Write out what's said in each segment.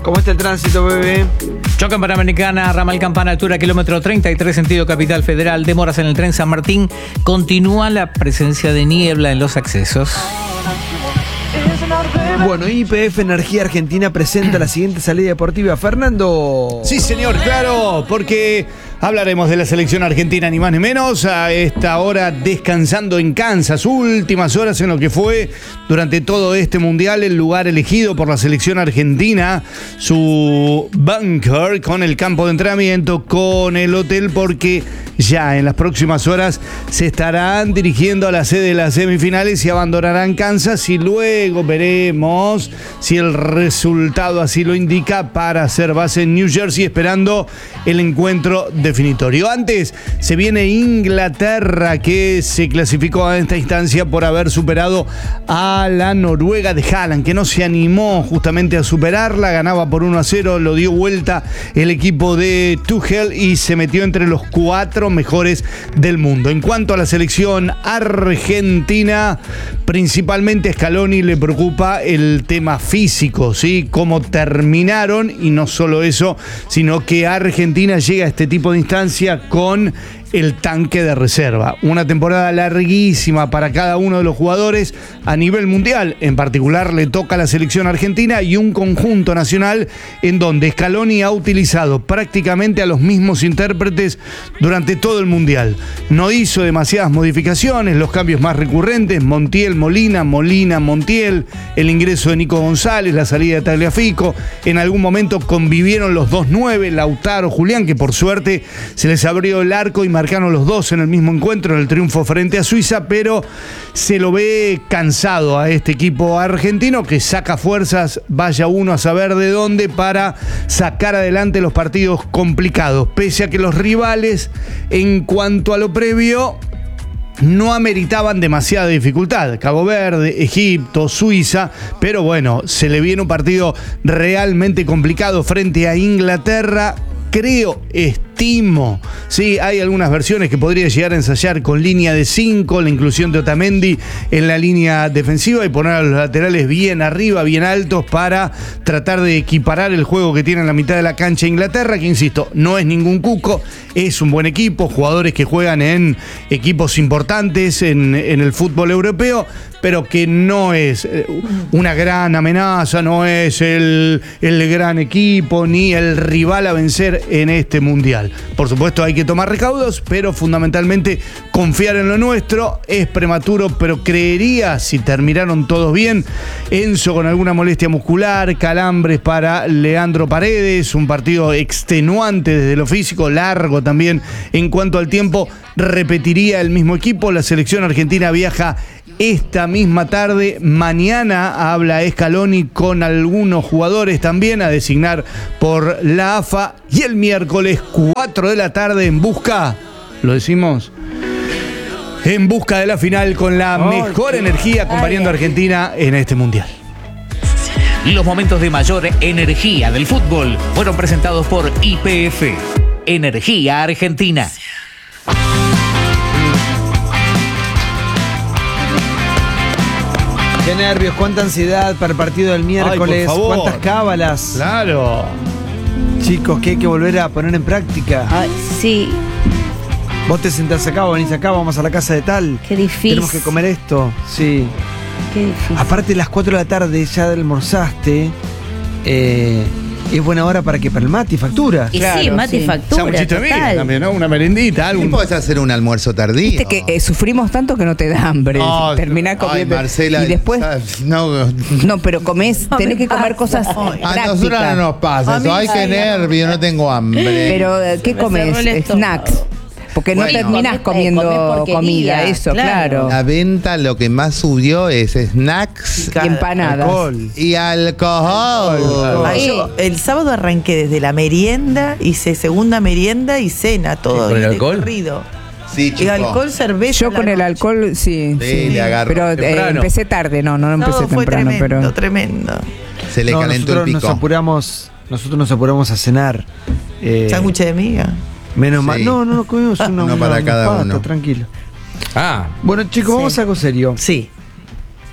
¿Cómo está el tránsito, bebé? Choque en Panamericana, ramal Campana, altura kilómetro 33, sentido Capital Federal. Demoras en el tren San Martín. Continúa la presencia de niebla en los accesos. Bueno, YPF Energía Argentina presenta la siguiente salida deportiva. Fernando. Sí, señor, claro, porque hablaremos de la selección argentina, ni más ni menos, a esta hora descansando en Kansas. Últimas horas en lo que fue durante todo este mundial el lugar elegido por la selección argentina, su bunker con el campo de entrenamiento, con el hotel, porque ya en las próximas horas se estarán dirigiendo a la sede de las semifinales y abandonarán Kansas, y luego veremos si el resultado así lo indica para hacer base en New Jersey, esperando el encuentro definitorio. Antes se viene Inglaterra, que se clasificó a esta instancia por haber superado a la Noruega de Haaland, que no se animó justamente a superarla, ganaba por 1-0, lo dio vuelta el equipo de Tuchel y se metió entre los 4 mejores del mundo. En cuanto a la selección argentina, principalmente a Scaloni le preocupa el tema físico, ¿sí? Cómo terminaron, y no solo eso, sino que Argentina llega a este tipo de instancia con el tanque de reserva. Una temporada larguísima para cada uno de los jugadores a nivel mundial. En particular le toca a la selección argentina y un conjunto nacional en donde Scaloni ha utilizado prácticamente a los mismos intérpretes durante todo el mundial. No hizo demasiadas modificaciones, los cambios más recurrentes: Montiel, Molina, Molina, Montiel, el ingreso de Nico González, la salida de Tagliafico. En algún momento convivieron los 2-9, Lautaro, Julián, que por suerte se les abrió el arco y marcaron los dos en el mismo encuentro, en el triunfo frente a Suiza, pero se lo ve cansado a este equipo argentino, que saca fuerzas, vaya uno a saber de dónde, para sacar adelante los partidos complicados, pese a que los rivales, en cuanto a lo previo, no ameritaban demasiada dificultad. Cabo Verde, Egipto, Suiza, pero bueno, se le viene un partido realmente complicado frente a Inglaterra. Estimo, sí, hay algunas versiones que podría llegar a ensayar con línea de 5, la inclusión de Otamendi en la línea defensiva y poner a los laterales bien arriba, bien altos, para tratar de equiparar el juego que tiene en la mitad de la cancha Inglaterra, que insisto, no es ningún cuco, es un buen equipo, jugadores que juegan en equipos importantes en el fútbol europeo, pero que no es una gran amenaza, no es el gran equipo ni el rival a vencer en este mundial. Por supuesto hay que tomar recaudos, pero fundamentalmente confiar en lo nuestro. Es prematuro, pero creería, si terminaron todos bien, Enzo con alguna molestia muscular, calambres para Leandro Paredes, un partido extenuante desde lo físico, largo también en cuanto al tiempo. Repetiría el mismo equipo. La selección argentina viaja esta misma tarde. Mañana habla Scaloni con algunos jugadores también a designar por la AFA. Y el miércoles 4 de la tarde en busca, lo decimos, en busca de la final con la mejor energía acompañando a Argentina en este mundial. Los momentos de mayor energía del fútbol fueron presentados por YPF Energía Argentina. Qué nervios, cuánta ansiedad para el partido del miércoles. Ay, por favor. Cuántas cábalas. Claro. Chicos, que hay que volver a poner en práctica. Ay, sí, Vos te sentás acá, vos venís acá, vamos a la casa de tal. qué difícil. Tenemos que comer esto. Sí. Qué difícil. Aparte, las 4 de la tarde ya almorzaste. Es buena hora para el mate y factura. Y sí, mate y factura, Sanguchito de miga total. también, ¿no? Una merendita, algo. ¿Y podés hacer un almuerzo tardío? Viste que sufrimos tanto que no te da hambre. Terminás comiendo. Ay, Marcela, y después. no. No, pero comés, tenés que comer cosas A nosotros prácticas. no nos pasa A mí eso. Ay, qué sí. nervio, no tengo hambre. Pero, ¿qué Me comes? cerró el estómago. Snacks. Porque no Bueno. terminás Comés comiendo porquería, comida, eso, claro. La venta lo que más subió es snacks Y empanadas. Alcohol. y alcohol. Ay, yo el sábado arranqué desde la merienda, hice segunda merienda y cena, todo. ¿Con el de alcohol? corrido. Sí, Y chico. alcohol, cerveza. Yo con la el noche. alcohol, sí. Sí, le agarro. Pero Temprano. empecé tarde, no empecé No, fue temprano. tremendo, Pero tremendo. Se le calentó el pico. Nosotros nos apuramos a cenar. Sándwich de miga. Menos mal. Sí. No comimos Uno para cada pasta, uno. tranquilo. Ah, Bueno, chicos, vamos a algo serio. Sí.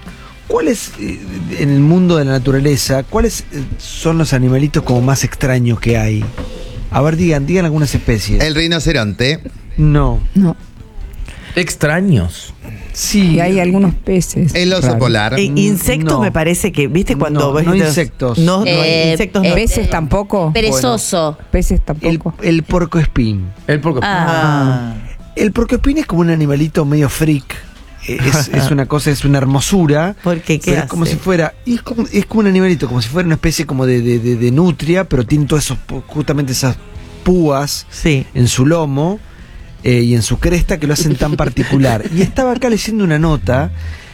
¿Cuáles, en el mundo de la naturaleza, cuáles son los animalitos como más extraños que hay? A ver, digan algunas especies. El rinoceronte. No. No. Extraños. Sí. Y hay algunos peces. El oso raros. polar. Insectos No. me parece que, ¿viste? Cuando No, vos no dijiste- insectos. No, insectos no. Peces tampoco. Perezoso. Peces El, tampoco. el puercoespín. El porco. Ah. El puercoespín es como un animalito medio freak. Es una cosa, es una hermosura. Porque, ¿qué Pero es hace? como si fuera. Y es como un animalito, como si fuera una especie como de nutria, pero tiene todas justamente esas púas Sí. en su lomo y en su cresta que lo hacen tan particular. Y estaba acá leyendo una nota.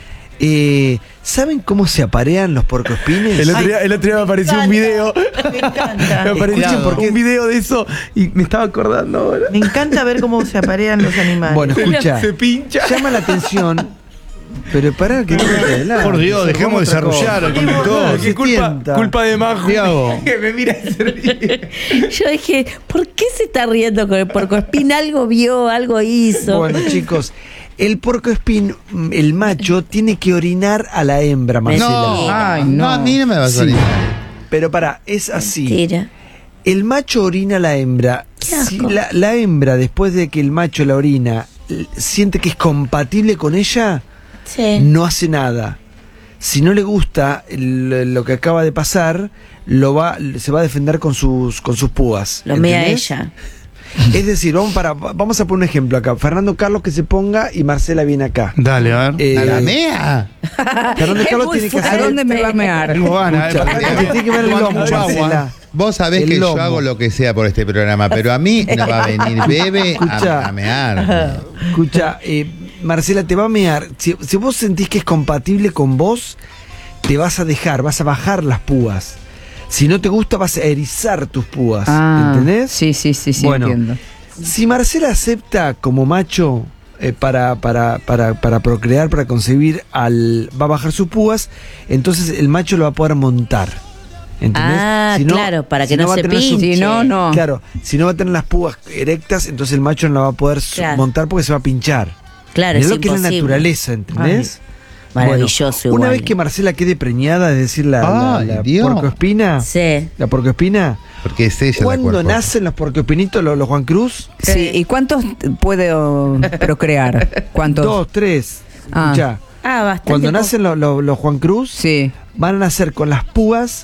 ¿Saben cómo se aparean los puercoespines? El otro día me apareció un video. Me encanta. Me apareció Escuchen, porque- un video de eso y me estaba acordando ahora. Me encanta ver cómo se aparean los animales. Bueno, escucha. Se pincha. Llama la atención. Pero pará, que no te adelante. Por Dios, dejemos Vamos a otra desarrollar al cosa. conductor. Se tienta. Culpa de Majo. Tiago. Que me mira y se ríe. Yo dije, ¿por qué se está riendo con el puercoespín? Algo vio, algo hizo. Bueno, chicos, el puercoespín, el macho, tiene que orinar a la hembra, Marcela. No, Ay, no, no. a mí no me vas a Sí. orinar. Pero pará, es así. Mentira. El macho orina a la hembra. Qué asco. Si la hembra, después de que el macho la orina, siente que es compatible con ella, Sí. no hace nada. Si no le gusta lo que acaba de pasar, se va a defender con sus púas. Lo mea ¿entendés? ella. Es decir, vamos a poner un ejemplo acá. Fernando Carlos que se ponga y Marcela viene acá. Dale, a ver. ¿A la mea? Fernando Es Carlos muy tiene que ¿A hacer. dónde me va a mear? Tengo ganas, Escucha, porque- tiene que ver el lomo, Marcela. Vos sabés El que lomo. yo hago lo que sea por este programa, pero a mí no va a venir Bebe Escuchá. a mear. Escucha, Marcela te va a mear. Si vos sentís que es compatible con vos, te vas a bajar las púas. Si no te gusta, vas a erizar tus púas. ¿Entendés? Sí, Bueno. entiendo. Si Marcela acepta como macho para procrear, para concebir, va a bajar sus púas, entonces el macho lo va a poder montar. ¿Entendés? Ah, claro, para que no va a se tener pinche. Si no, no. Claro, si no va a tener las púas erectas, entonces el macho no la va a poder Claro. montar porque se va a pinchar. Claro, Mirá es lo que es la imposible. naturaleza, ¿entendés? Maravilloso Bueno, una igual. vez que Marcela quede preñada, es decir, la Ay, Dios. puercoespina, Sí. la puercoespina, Porque es ella la ¿cuándo cuerpo. nacen los puercoespinitos, los Juan Cruz? Sí, ¿y cuántos puedo procrear? ¿Cuántos? 2, 3. Ah. Escuchá, Ah, bastante. cuando poco. nacen los Juan Cruz, Sí. van a nacer con las púas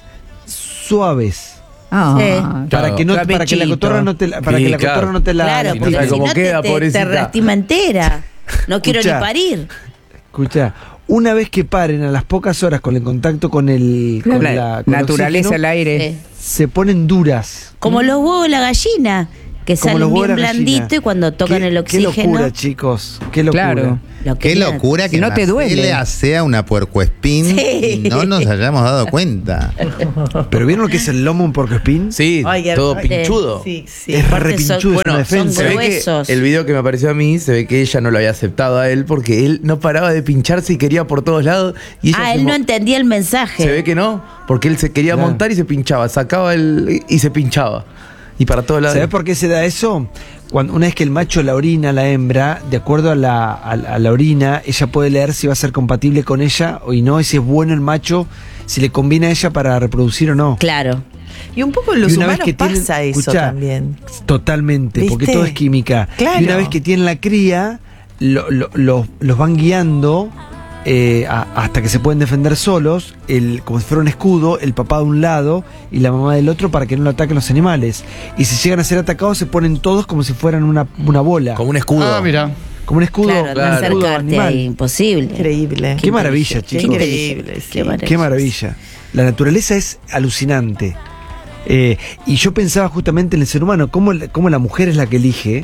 suaves. Ah, Sí. Para que no, para que la Suavechito. cotorra no te la, para Sí, que la claro. cotorra no te la. Claro, no porque sabe si cómo no queda, te pobrecita. lastima entera. No quiero Escuchá. ni parir. Escucha, una vez que paren a las pocas horas con el contacto con el con la con el naturaleza, oxígeno, el aire. Sí. se ponen duras. Como los huevos de la gallina, que Como salen los huevos bien de la gallina. blandito y cuando tocan Qué- el oxígeno. Qué locura, chicos. Qué locura. Claro. lo Qué quedan. locura que No te duele. Marcela sea una puercoespín Sí. y no nos hayamos dado cuenta. Pero ¿vieron lo que es el lomo un porcoespín? Sí, Ay, todo ay, pinchudo. Sí, sí. Es Aparte re pinchudo, son- es una Bueno, defensa. se ve gruesos. que el video que me apareció a mí, se ve que ella no lo había aceptado a él porque él no paraba de pincharse y quería por todos lados. Y ella Ah, se él no mo- entendía el mensaje. Se ve que no, porque él se quería Claro. montar y se pinchaba, sacaba y se pinchaba. Y para todos lados. ¿Sabés por qué se da eso? Una vez que el macho la orina a la hembra, de acuerdo a la orina, ella puede leer si va a ser compatible con ella o no, y si es bueno el macho, si le conviene a ella para reproducir o no. Claro. Y un poco en los Y una vez humanos que tienen- pasa eso escuchá, también. Totalmente, porque ¿Viste? todo es química. Claro. Y una vez que tienen la cría, los van guiando hasta que se pueden defender solos, como si fuera un escudo, el papá de un lado y la mamá del otro para que no lo ataquen los animales. Y si llegan a ser atacados, se ponen todos como si fueran una bola. Como un escudo. Ah, mira. Como un escudo, Claro, no un escudo acercarte animal. ahí, imposible. Increíble. Qué maravilla, Qué chicos. increíble. sí. Qué maravilla. Qué maravilla. La naturaleza es alucinante. Y yo pensaba justamente en el ser humano, cómo la mujer es la que elige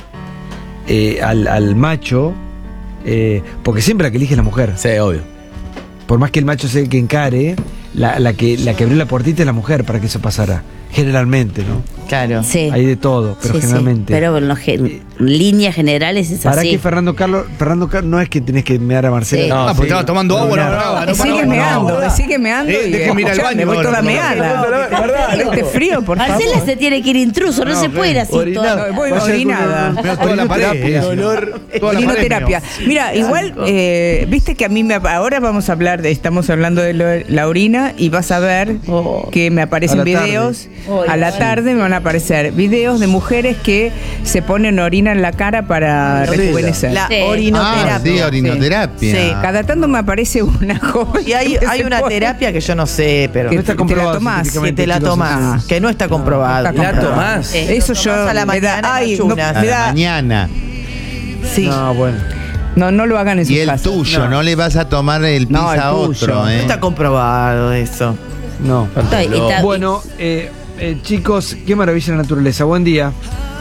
al macho, porque siempre la que elige es la mujer. Sí, obvio. Por más que el macho sea el que encare, la que abrió la puertita es la mujer para que eso pasara. Generalmente, ¿no? Claro. Sí. Hay de todo, pero Sí, sí. generalmente. Pero en líneas generales es ¿Para así. qué Fernando Carlos no es que tenés que mear a Marcela? Sí. Ah, porque estaba tomando agua, Sigue meando, sigue meando. déjeme ir al baño Me voy ahora, toda por meada. Este frío, por favor. Marcela se tiene que ir intruso, no se puede ir así Orinado. todo. Voy Vaya orinada. Mira, toda la pared. Toda la pared, Orinoterapia. Mira, igual, viste que a mí ahora vamos a hablar estamos hablando de la orina y vas a ver que me aparecen A la tarde. videos. A la tarde me van a aparecer videos de mujeres que se ponen orina en la cara para rejuvenecer. La Sí. orinoterapia. Sí, orinoterapia. Sí. Cada tanto me aparece una joven. Y hay que una se pone- terapia que yo no sé, pero Que No está te la comprobado tomás, científicamente, que te la chicos, tomás, eso. que no está comprobado. está ¿La comprobado. tomás? Eso Lo yo tomás a la me da. mañana en Ay, no, ayunas. A me la da. mañana. Sí. No, bueno. No lo hagan en su Y el casa. tuyo, no le vas a tomar el pis No, el a tuyo. otro, No ¿eh? está comprobado eso. No. Está- Bueno, chicos, qué maravilla la naturaleza. Buen día.